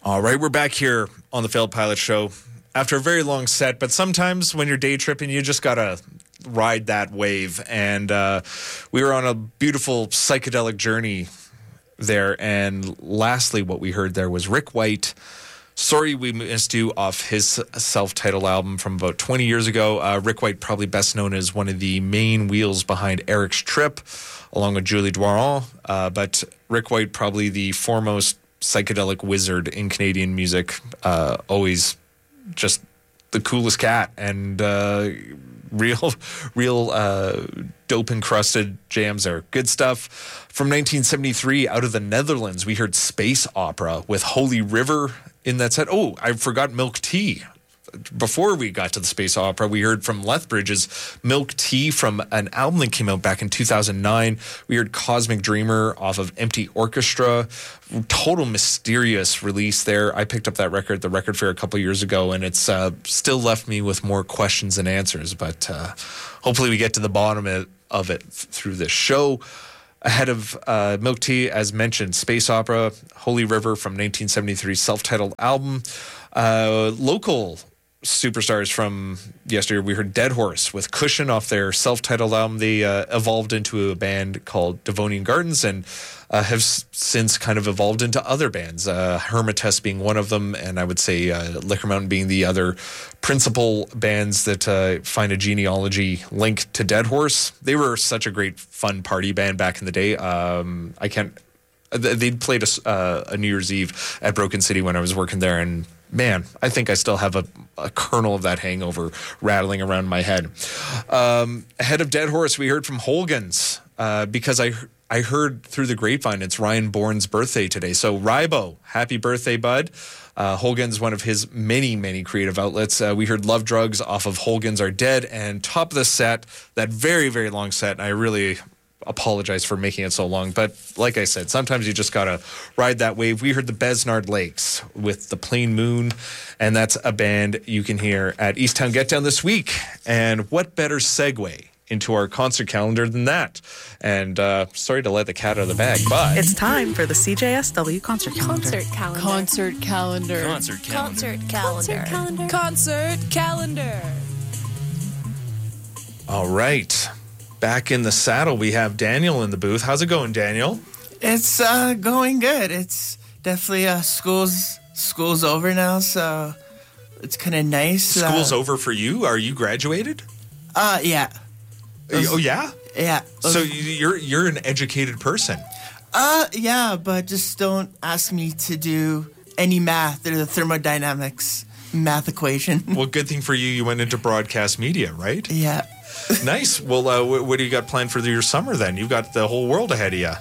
All right, we're back here on the Failed Pilot Show after a very long set, but sometimes when you're day tripping, you just gotta ride that wave. And we were on a beautiful psychedelic journey there. And lastly, what we heard there was Rick White, Sorry We Missed You, off his self-titled album from about 20 years ago. Rick White, probably best known as one of the main wheels behind Eric's Trip, along with Julie Doiron. But Rick White, probably the foremost psychedelic wizard in Canadian music, always just the coolest cat, and real dope encrusted jams there. Good stuff. From 1973, out of the Netherlands, we heard Space Opera with Holy River in that set. Oh, I forgot Milk Tea. Before we got to the Space Opera, we heard from Lethbridge's Milk Tea from an album that came out back in 2009. We heard Cosmic Dreamer off of Empty Orchestra. Total mysterious release there. I picked up that record at the Record Fair a couple years ago, and it's still left me with more questions than answers. But hopefully we get to the bottom of it through this show. Ahead of Milk Tea, as mentioned, Space Opera, Holy River from 1973, self-titled album. Local superstars from yesterday, we heard Dead Horse with Cushion off their self-titled album. They evolved into a band called Devonian Gardens and have since kind of evolved into other bands, Hermites being one of them, and I would say Liquor Mountain being the other principal bands that find a genealogy link to Dead Horse. They were such a great fun party band back in the day. They'd played a New Year's Eve at Broken City when I was working there, and man, I think I still have a kernel of that hangover rattling around my head. Ahead of Dead Horse, we heard from Holgan's, because I heard through the grapevine it's Ryan Bourne's birthday today. So Rybo, happy birthday, bud. Holgan's one of his many, many creative outlets. We heard Love Drugs off of Holgan's Are Dead, and top of the set, that very, very long set, and I really apologize for making it so long, but like I said, sometimes you just gotta ride that wave. We heard the Besnard Lakes with The Plain Moon, and that's a band you can hear at Easttown Get Down this week. And what better segue into our concert calendar than that? And sorry to let the cat out of the bag, but it's time for the CJSW concert calendar. Concert calendar. Concert calendar. Concert calendar. Concert calendar. Concert calendar. All right. Back in the saddle, we have Daniel in the booth. How's it going, Daniel? It's going good. It's definitely school's over now, so it's kind of nice. School's over for you? Are you graduated? Yeah. Oh yeah? Yeah. So you're an educated person. Yeah, but just don't ask me to do any math or the thermodynamics math equation. Well, good thing for you, you went into broadcast media, right? Yeah. Nice. Well, what do you got planned for your summer then? You've got the whole world ahead of you.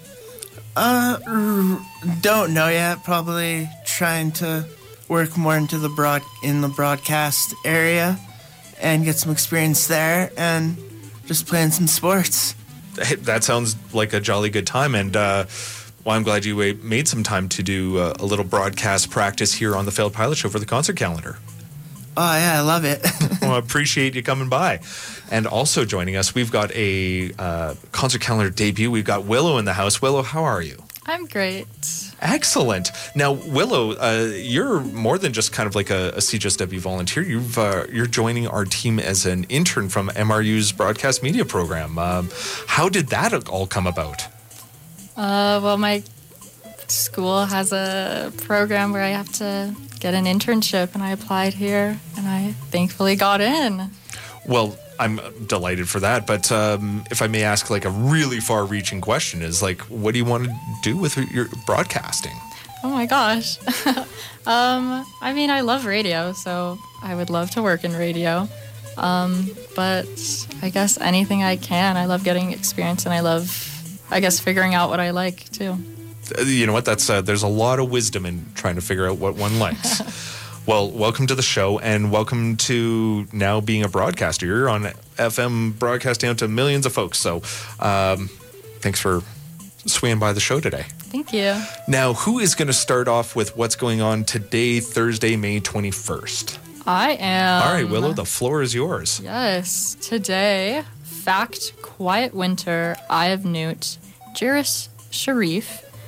Don't know yet. Probably trying to work more into the broadcast area and get some experience there, and just playing some sports. That sounds like a jolly good time, and well, I'm glad you made some time to do a little broadcast practice here on the Failed Pilot Show for the concert calendar. Oh, yeah, I love it. Well, I appreciate you coming by. And also joining us, we've got a concert calendar debut. We've got Willow in the house. Willow, how are you? I'm great. Excellent. Now, Willow, you're more than just kind of like a CJSW volunteer. You're joining our team as an intern from MRU's broadcast media program. How did that all come about? Well, my school has a program where I have to get an internship, and I applied here, and I thankfully got in. Well, I'm delighted for that, but if I may ask, like, a really far-reaching question is, like, what do you want to do with your broadcasting? Oh my gosh. I mean, I love radio, so I would love to work in radio. But I guess anything I can. I love getting experience, and I love, I guess, figuring out what I like, too. You know what? There's a lot of wisdom in trying to figure out what one likes. Well, welcome to the show, and welcome to now being a broadcaster. You're on FM broadcasting out to millions of folks, so thanks for swinging by the show today. Thank you. Now, who is going to start off with what's going on today, Thursday, May 21st? I am. All right, Willow, the floor is yours. Yes. Today, Fact, Quiet Winter, Eye of Newt, Jiris Sharif,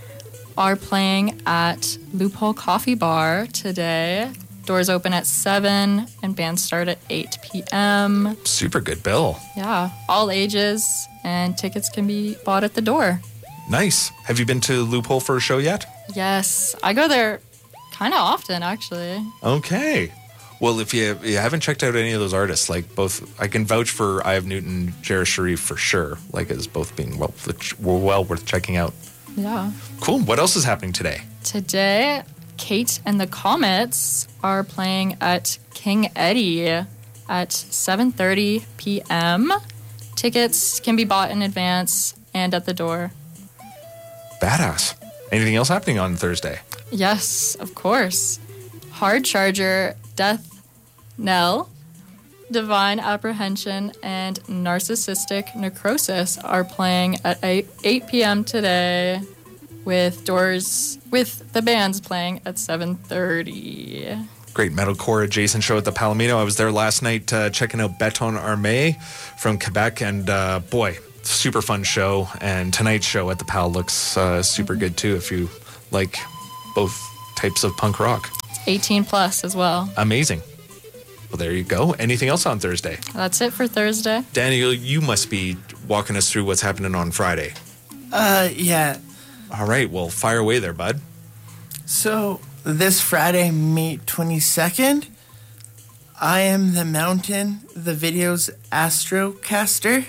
are playing at Loophole Coffee Bar today. Doors open at 7 and bands start at 8 p.m. Super good bill. Yeah, all ages, and tickets can be bought at the door. Nice. Have you been to Loophole for a show yet? Yes, I go there kind of often, actually. Okay. Well, if you haven't checked out any of those artists, like both, I can vouch for I Have Newton, Jarrah Sharif for sure, like as both being well worth checking out. Yeah. Cool. What else is happening today? Today, Kate and the Comets are playing at King Eddie at 7:30 p.m. Tickets can be bought in advance and at the door. Badass. Anything else happening on Thursday? Yes, of course. Hard Charger, Death Knell, Divine Apprehension, and Narcissistic Necrosis are playing at 8 p.m. today, with the bands playing at 7:30. Great metalcore adjacent show at the Palomino. I was there last night checking out Béton Armé from Quebec, and boy, super fun show. And tonight's show at the Pal looks super good too, if you like both types of punk rock. 18 plus as well. Amazing. Well, there you go. Anything else on Thursday? That's it for Thursday. Daniel, you must be walking us through what's happening on Friday. Yeah. All right. Well, fire away there, bud. So, this Friday, May 22nd, I Am the Mountain, the video's Astrocaster.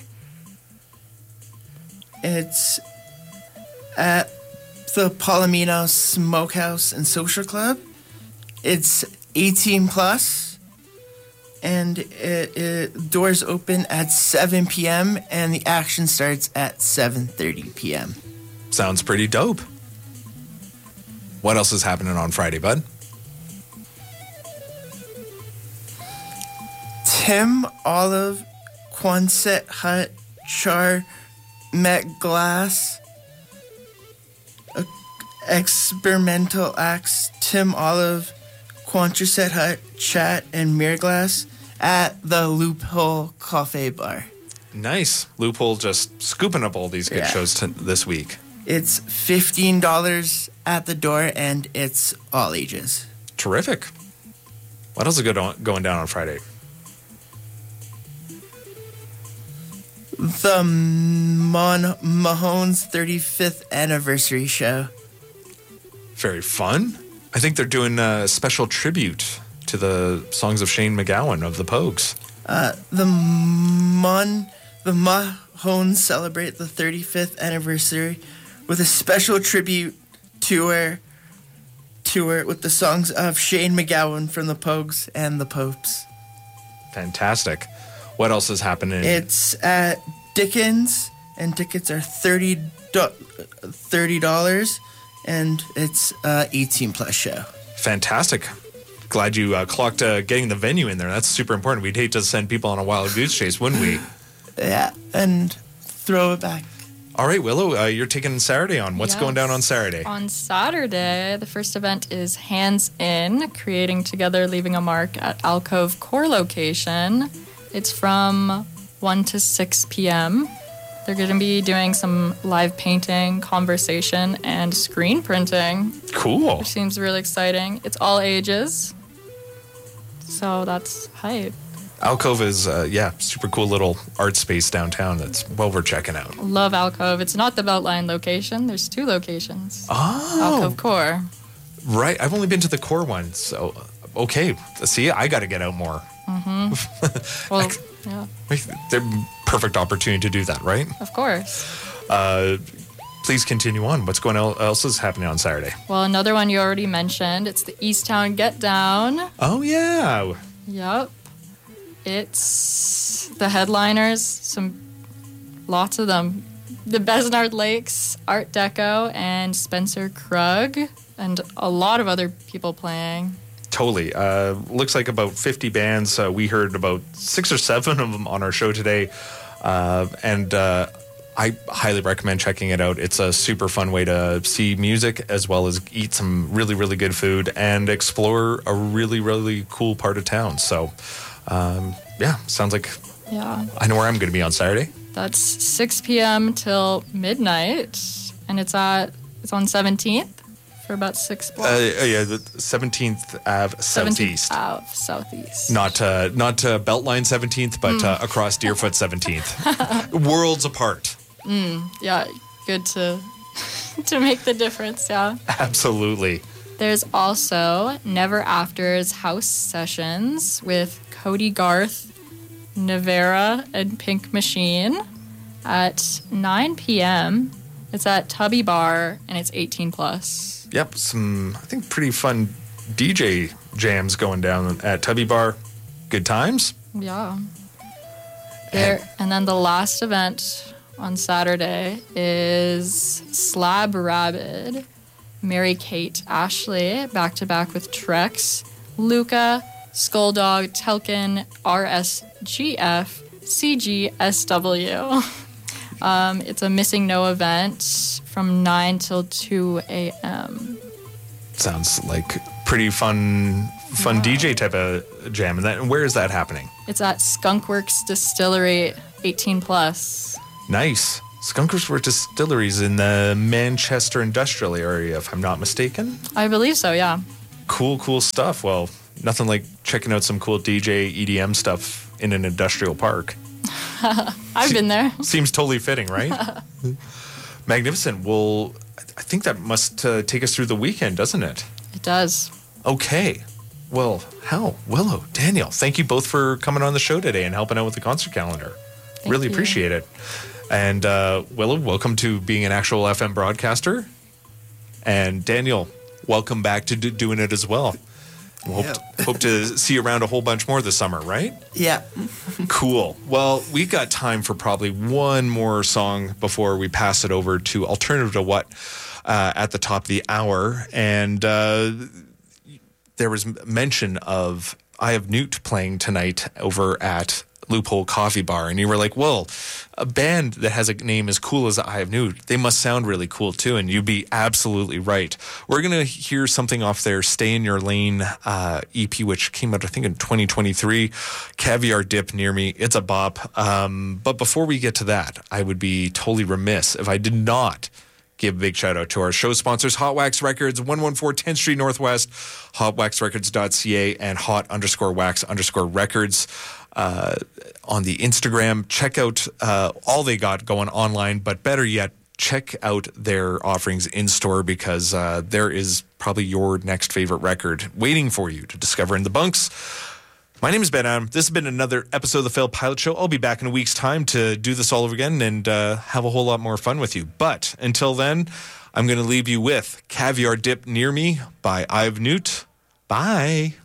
It's at the Palomino Smokehouse and Social Club. It's 18 plus. And it doors open at 7 p.m. and the action starts at 7:30 p.m. Sounds pretty dope. What else is happening on Friday, bud? Tim Olive, Quonset Hut, Char, Met Glass, Experimental Acts, Tim Olive, Quonset Hut, Chat, and Mirror Glass at the Loophole Coffee Bar. Nice. Loophole just scooping up all these good shows this week. It's $15 at the door, and it's all ages. Terrific. What else is going down on Friday? The Mahone's 35th anniversary show. Very fun. I think they're doing a special tribute to the songs of Shane MacGowan of the Pogues. The Mahones celebrate the 35th anniversary with a special tribute tour with the songs of Shane MacGowan from the Pogues and the Popes. Fantastic. What else is happening? It's at Dickens, and tickets are $30, and it's 18 plus show. Fantastic. Glad you clocked getting the venue in there. That's super important. We'd hate to send people on a wild goose chase, wouldn't we? Yeah, and throw it back. All right, Willow, you're taking Saturday on. What's going down on Saturday? On Saturday, the first event is Hands In, Creating Together, Leaving a Mark at Alcove Core location. It's from 1 to 6 p.m. They're going to be doing some live painting, conversation, and screen printing. Cool. Which seems really exciting. It's all ages. So that's hype. Alcove is, super cool little art space downtown that's well worth checking out. Love Alcove. It's not the Beltline location. There's 2 locations. Oh. Alcove Core. Right. I've only been to the core one. So, okay. See, I got to get out more. Mm-hmm. Well, yeah. They're perfect opportunity to do that, right? Of course. Please continue on. What's going on? Else is happening on Saturday? Well, another one you already mentioned. It's the Easttown Get Down. Oh, yeah. Yep. It's the headliners, lots of them. The Besnard Lakes, Art Deco, and Spencer Krug, and a lot of other people playing. Totally. Looks like about 50 bands. We heard about 6 or 7 of them on our show today. And I highly recommend checking it out. It's a super fun way to see music as well as eat some really, really good food and explore a really, really cool part of town. So, sounds like I know where I'm going to be on Saturday. That's 6 p.m. till midnight, and it's at It's on 17th for about 6 blocks. The 17th Ave Southeast. 17th Ave Southeast. Not Beltline 17th, but across Deerfoot 17th. Worlds apart. Yeah, good to to make the difference, yeah. Absolutely. There's also Never After's House Sessions with Cody Garth, Nevera, and Pink Machine at 9 p.m. It's at Tubby Bar, and it's 18 plus. Yep, some, I think, pretty fun DJ jams going down at Tubby Bar. Good times. Yeah. And then the last event on Saturday is Slab Rabid. Mary Kate Ashley, back-to-back with Trex, Luca, Skulldog, Telkin, RSGF, CGSW. It's a Missing No event from 9 till 2 a.m. Sounds like pretty fun DJ type of jam. And where is that happening? It's at Skunkworks Distillery, 18 plus. Nice. Skunkworks Distilleries in the Manchester industrial area, if I'm not mistaken. I believe so, yeah. Cool stuff. Well, nothing like checking out some cool DJ EDM stuff in an industrial park. I've been there. Seems totally fitting, right? Magnificent. Well, I think that must take us through the weekend, doesn't it? It does. Okay. Well, Hal, Willow, Daniel, thank you both for coming on the show today and helping out with the concert calendar. Really appreciate it. And Willow, welcome to being an actual FM broadcaster. And Daniel, welcome back to doing it as well. Hope to see you around a whole bunch more this summer, right? Yeah. Cool. Well, we've got time for probably one more song before we pass it over to Alternative to What at the top of the hour. And there was mention of I Have Newt playing tonight over at Loophole Coffee Bar, and you were like, well, a band that has a name as cool as I Have Newt, they must sound really cool too, and you'd be absolutely right. We're going to hear something off their Stay in Your Lane EP, which came out, I think, in 2023, Caviar Dip Near Me. It's a bop. But before we get to that, I would be totally remiss if I did not give a big shout out to our show sponsors, Hot Wax Records, 114 10th Street Northwest, hotwaxrecords.ca, and hot_wax_records. On the Instagram. Check out all they got going online, but better yet, check out their offerings in store, because there is probably your next favorite record waiting for you to discover in the bunks. My name is Ben Adam. This has been another episode of the Failed Pilot Show. I'll be back in a week's time to do this all over again and have a whole lot more fun with you. But until then, I'm going to leave you with Caviar Dip Near Me by Ive Newt. Bye.